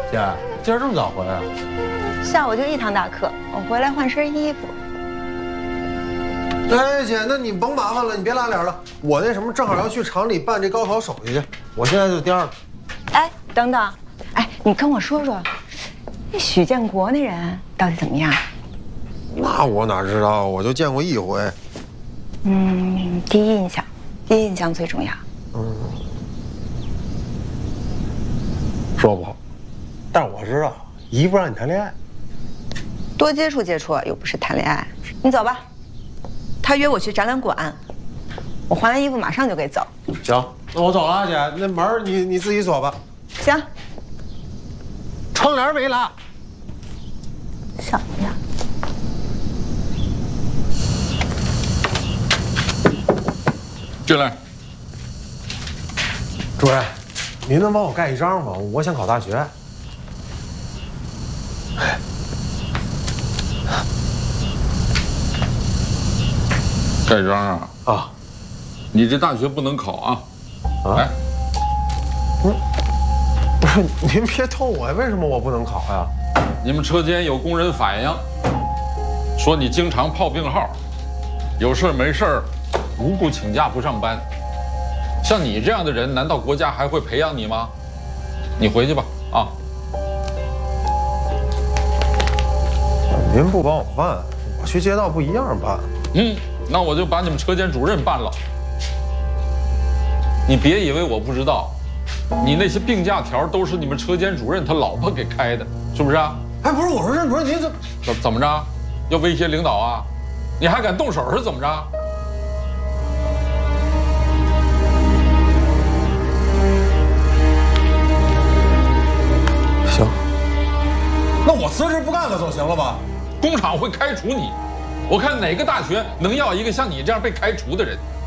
姐，今儿这么早回来？ 下午就一堂大课，我回来换身衣服。 哎，姐，那你甭麻烦了，你别拉脸了。我那什么，正好要去厂里办这高考手续去，我现在就颠了。 哎，等等，哎，你跟我说说，那许建国那人到底怎么样？ 那我哪知道？我就见过一回。 第一印象最重要。 说不好，但是我知道姨不让你谈恋爱。 多接触接触，又不是谈恋爱。你走吧，他约我去展览馆，我换完衣服马上就给走。 行，那我走了，姐，那门你自己锁吧。 行， 窗帘没拉。 小子呀。 进来。 主任，您能帮我盖一章吗？我想考大学。 盖章啊？ 啊， 你这大学不能考啊！来， 不是，您别逗我呀，为什么我不能考呀？ 你们车间有工人反映，说你经常泡病号，有事没事无故请假不上班。像你这样的人，难道国家还会培养你吗？你回去吧，啊！ 您不帮我办，我去街道不一样办。 那我就把你们车间主任办了。你别以为我不知道，你那些病假条都是你们车间主任他老婆给开的，是不是啊？ 哎，不是，我说任主任，您怎么着？要威胁领导啊？你还敢动手是怎么着？ 行，那我辞职不干了总行了吧？ 工厂会开除你，我看哪个大学能要一个像你这样被开除的人？